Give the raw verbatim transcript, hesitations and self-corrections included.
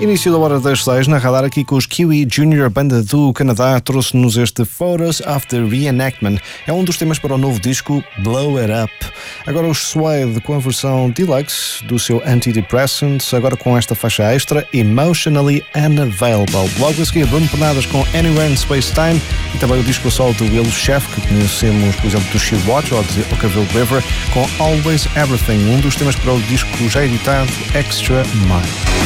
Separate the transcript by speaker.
Speaker 1: Início da hora das seis, na radar aqui com os Kiwi Junior, banda do Canadá, trouxe-nos este Photos of the Reenactment. É um dos temas para o novo disco Blow It Up. Agora os Suede com a versão deluxe do seu Antidepressant, agora com esta faixa extra, Emotionally Unavailable. Logo a seguir, Bruno Penadas com Anywhere in Space Time e também o disco solo do Will Chef, que conhecemos, por exemplo, do She Watch ou de Ockerville River, com Always Everything, um dos temas para o disco já editado Extra Mile.